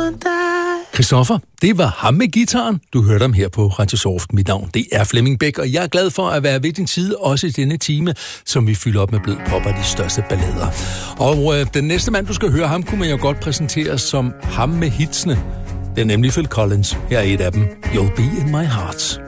Christoffer, det var ham med gitaren. Du hørte ham her på Radio Soft. Mit navn, det er Flemming Bæk, og jeg er glad for at være ved din side, også i denne time, som vi fylder op med blød pop og de største ballader. Og den næste mand, du skal høre, ham kunne man jo godt præsentere som ham med hitsene. Det er nemlig Phil Collins. Her er et af dem. You'll Be In My Heart.